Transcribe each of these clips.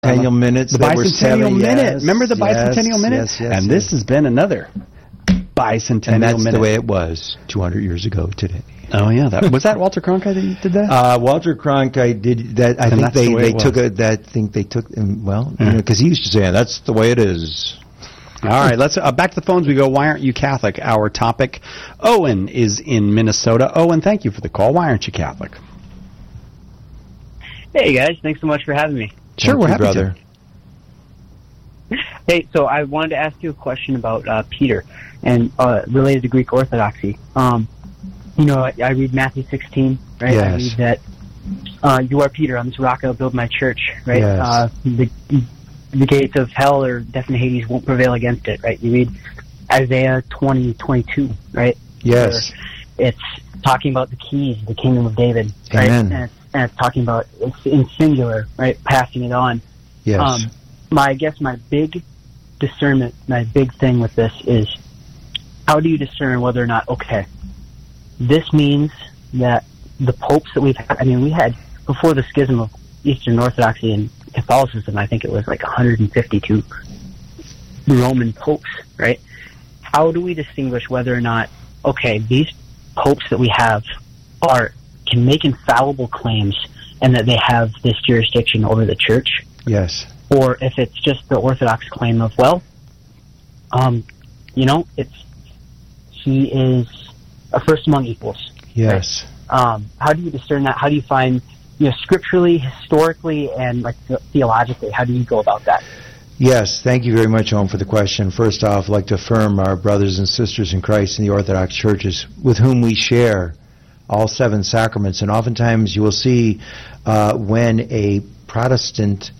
Bicentennial minutes. The Bicentennial Minute. Remember the Bicentennial Minute? Yes, and this has been another Bicentennial Minute. And that's Minute. the way it was 200 years ago today. Oh, yeah. Was that Walter Cronkite that did that? Walter Cronkite did that. I think they took it. That think they took because he used to say, that's the way it is. All right, let's back to the phones we go. Why aren't you Catholic? Our topic. Owen is in Minnesota. Owen, thank you for the call. Why aren't you Catholic? Hey, guys. Thanks so much for having me. Sure, we're happy brother. To. Hey, so I wanted to ask you a question about Peter and related to Greek Orthodoxy. I read Matthew 16, right? Yes. I read that you are Peter, on this rock I'll build my church, right? Yes. The gates of hell or death and Hades won't prevail against it, right? You read Isaiah 20:22, right? Yes. Where it's talking about the keys, the kingdom of David, right? Amen. And it's talking about, it's in singular, right? Passing it on. Yes. My big discernment, my big thing with this is, how do you discern whether or not, okay, this means that the popes that we've had, we had, before the schism of Eastern Orthodoxy and Catholicism, I think it was like 152 Roman popes, right? How do we distinguish whether or not, okay, these popes that we have can make infallible claims and that they have this jurisdiction over the church? Yes. Or if it's just the Orthodox claim of, he is a first among equals. Yes. Right? How do you discern that? How do you find, scripturally, historically, and theologically, how do you go about that? Yes, thank you very much, Owen, for the question. First off, I'd like to affirm our brothers and sisters in Christ in the Orthodox churches with whom we share all 7 sacraments. And oftentimes you will see when a Protestant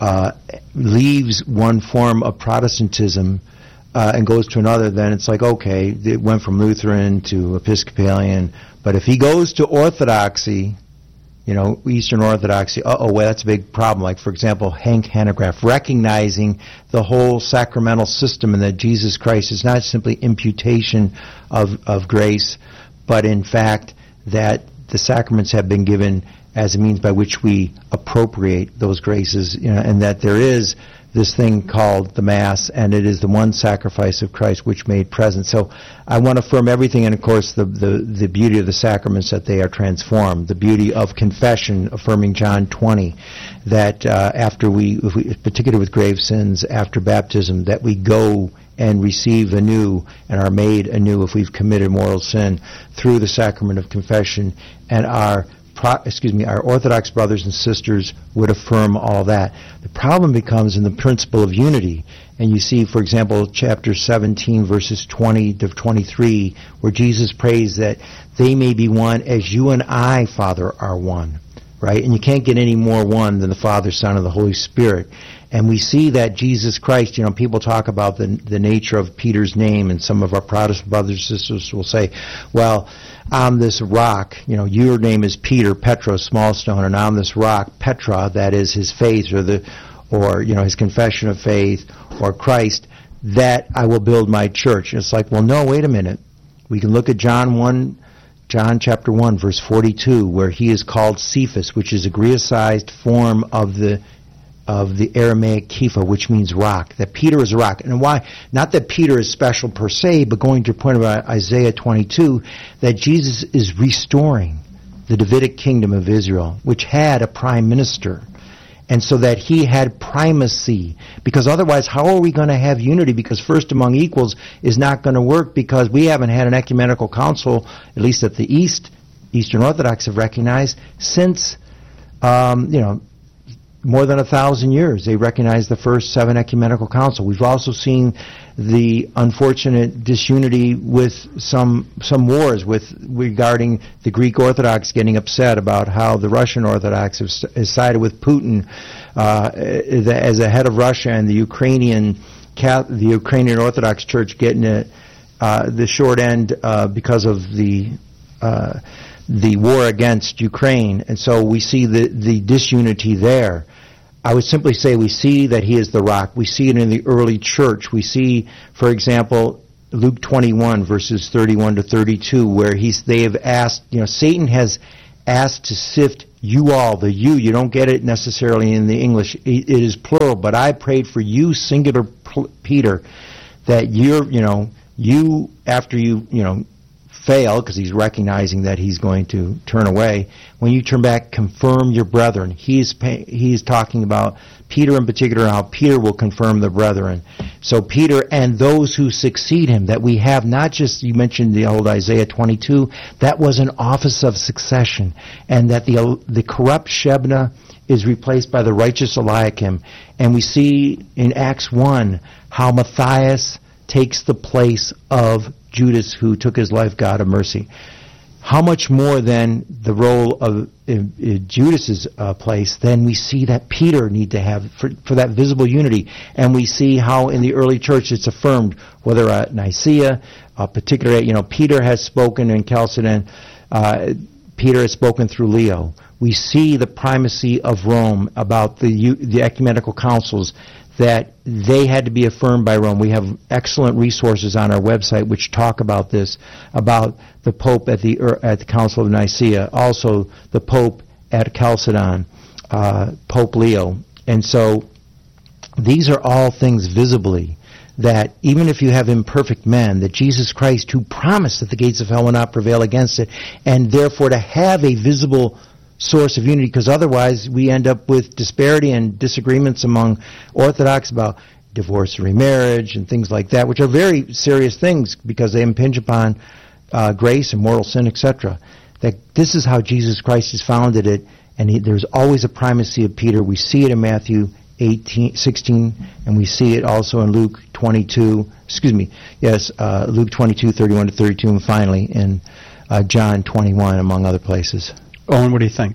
leaves one form of Protestantism and goes to another, then it's like, okay, it went from Lutheran to Episcopalian. But if he goes to Orthodoxy, Eastern Orthodoxy, that's a big problem. Like, for example, Hank Hanegraaff, recognizing the whole sacramental system and that Jesus Christ is not simply imputation of grace, but in fact that the sacraments have been given as a means by which we appropriate those graces, and that there is this thing called the Mass, and it is the one sacrifice of Christ which made present. So I want to affirm everything, and of course the beauty of the sacraments, that they are transformed. The beauty of confession, affirming John 20, that after we, particularly with grave sins, after baptism, that we go and receive anew and are made anew if we've committed mortal sin through the sacrament of confession, and our Orthodox brothers and sisters would affirm all that. The problem becomes in the principle of unity. And you see, for example, chapter 17, verses 20 to 23, where Jesus prays that they may be one as you and I, Father, are one. Right? And you can't get any more one than the Father, Son, and the Holy Spirit. And we see that Jesus Christ, people talk about the nature of Peter's name, and some of our Protestant brothers and sisters will say, well, on this rock, your name is Peter, Petros, small stone, and on this rock, Petra, that is his faith, or his confession of faith, or Christ, that I will build my church. And it's like, well, no, wait a minute. We can look at John chapter 1, verse 42, where he is called Cephas, which is a Greicized form of the Aramaic Kepha, which means rock, that Peter is a rock. And why? Not that Peter is special per se, but going to your point about Isaiah 22, that Jesus is restoring the Davidic kingdom of Israel, which had a prime minister. And so that he had primacy. Because otherwise, how are we going to have unity? Because first among equals is not going to work, because we haven't had an ecumenical council, at least at the Eastern Orthodox have recognized, since, more than 1,000 years. They recognized the first 7 ecumenical council. We've also seen the unfortunate disunity with some wars regarding the Greek Orthodox getting upset about how the Russian Orthodox has sided with Putin as a head of Russia, and the Ukrainian Orthodox Church getting the short end because of the war against Ukraine. And so we see the disunity there. I would simply say we see that he is the rock. We see it in the early church. We see, for example, Luke 21, verses 31 to 32, where they have asked, Satan has asked to sift you all, the you don't get it necessarily in the English, it is plural, but I prayed for you, singular Peter, that you, after you fail, because he's recognizing that he's going to turn away, when you turn back, confirm your brethren. He's talking about Peter in particular, how Peter will confirm the brethren. So Peter and those who succeed him, that we have not just, you mentioned the old Isaiah 22, that was an office of succession, and that the corrupt Shebna is replaced by the righteous Eliakim. And we see in Acts 1 how Matthias takes the place of Judas, who took his life, God of mercy. How much more than the role of Judas's place, then we see that Peter need to have for that visible unity. And we see how in the early church it's affirmed, whether at Nicaea, particularly, Peter has spoken in Chalcedon, Peter has spoken through Leo. We see the primacy of Rome about the ecumenical councils, that they had to be affirmed by Rome. We have excellent resources on our website which talk about this, about the Pope at the Council of Nicaea, also the Pope at Chalcedon, Pope Leo. And so these are all things visibly that even if you have imperfect men, that Jesus Christ, who promised that the gates of hell will not prevail against it, and therefore to have a visible source of unity, because otherwise we end up with disparity and disagreements among Orthodox about divorce and remarriage and things like that, which are very serious things because they impinge upon grace and mortal sin, etc. That this is how Jesus Christ has founded it, and there's always a primacy of Peter. We see it in Matthew 16, and we see it also in Luke 22, Luke 22, 31 to 32, and finally in John 21, among other places. Owen, what do you think?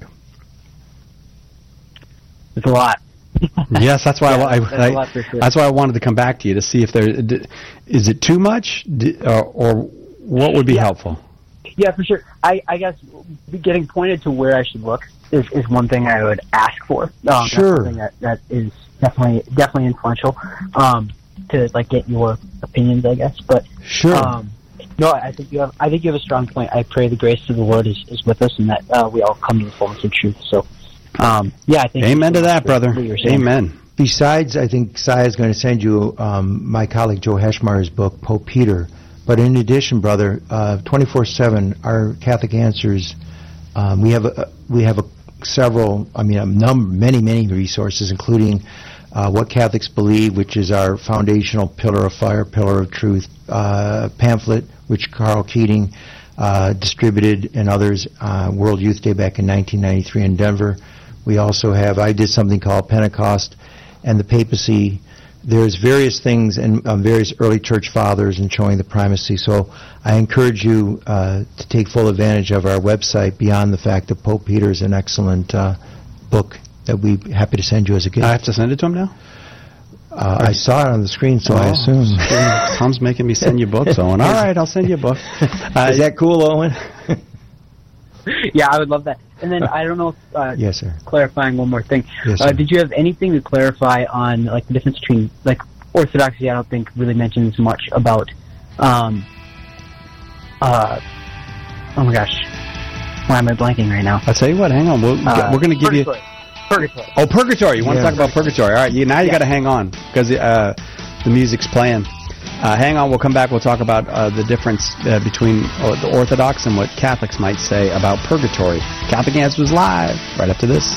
It's a lot. Yes, that's why sure. That's why I wanted to come back to you to see if is it too much, or what would be helpful. Yeah, for sure. I guess getting pointed to where I should look is one thing I would ask for. Sure. That's something that is definitely influential to get your opinions, I guess. But sure. No, I think you have a strong point. I pray the grace of the Lord is with us, and that we all come to the fullness of truth. So, I think. Amen to that, brother. Amen. Besides, I think Saya is going to send you my colleague Joe Heschmeyer's book, Pope Peter. But in addition, brother, 24/7, our Catholic Answers, we have several, many resources, including What Catholics Believe, which is our foundational pillar of fire, pillar of truth, pamphlet, which Carl Keating distributed, and others, World Youth Day back in 1993 in Denver. We also have, I did something called Pentecost and the Papacy. There's various things and various early church fathers and showing the primacy. So I encourage you to take full advantage of our website, beyond the fact that Pope Peter is an excellent book that we'd be happy to send you as a gift. I have to send it to him now? I saw it on the screen, so I assume. Tom's making me send you books, Owen. All right, I'll send you a book. Is that cool, Owen? Yeah, I would love that. And then I don't know if, yes, sir. Clarifying one more thing. Yes, sir. Did you have anything to clarify on the difference between Orthodoxy? I don't think really mentions much about. Oh my gosh, why am I blanking right now? I'll tell you what. Hang on, we're going to give you. Purgatory. Oh, purgatory. You want to talk about purgatory? All right. You got to hang on because the music's playing. Hang on. We'll come back. We'll talk about the difference between the Orthodox and what Catholics might say about purgatory. Catholic Answers Live right after this.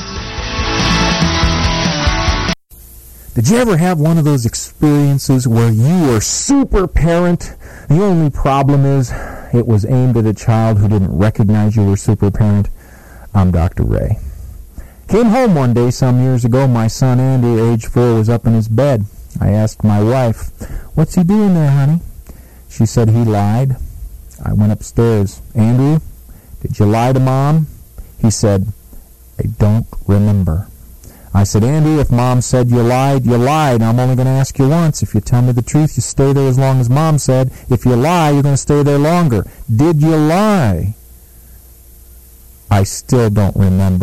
Did you ever have one of those experiences where you were super parent? The only problem is it was aimed at a child who didn't recognize you were super parent. I'm Dr. Ray. Came home one day some years ago. My son Andrew, age 4, was up in his bed. I asked my wife, "What's he doing there, honey?" She said he lied. I went upstairs. "Andrew, did you lie to Mom?" He said, "I don't remember." I said, "Andrew, if Mom said you lied, you lied. I'm only going to ask you once. If you tell me the truth, you stay there as long as Mom said. If you lie, you're going to stay there longer. Did you lie?" "I still don't remember,"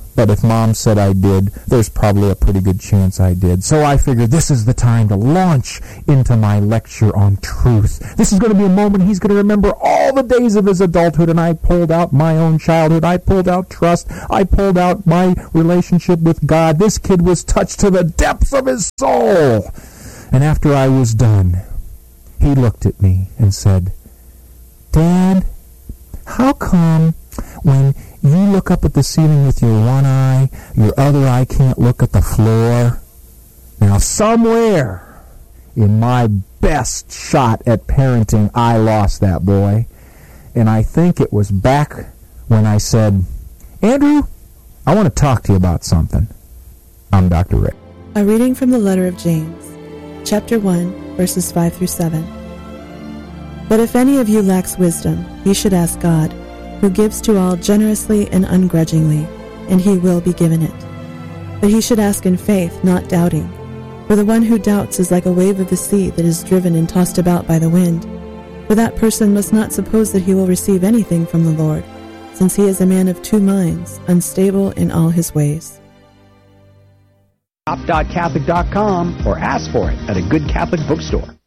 But if Mom said I did, there's probably a pretty good chance I did. So I figured this is the time to launch into my lecture on truth. This is going to be a moment he's going to remember all the days of his adulthood, and I pulled out my own childhood. I pulled out trust. I pulled out my relationship with God. This kid was touched to the depths of his soul. And after I was done, he looked at me and said, "Dad, how come when you look up at the ceiling with your one eye, your other eye can't look at the floor?" Now, somewhere in my best shot at parenting, I lost that boy. And I think it was back when I said, "Andrew, I want to talk to you about something." I'm Dr. Rick. A reading from the letter of James, chapter 1, verses 5 through 7. But if any of you lacks wisdom, he should ask God, who gives to all generously and ungrudgingly, and he will be given it. But he should ask in faith, not doubting. For the one who doubts is like a wave of the sea that is driven and tossed about by the wind. For that person must not suppose that he will receive anything from the Lord, since he is a man of two minds, unstable in all his ways. Shop.Catholic.com or ask for it at a good Catholic bookstore.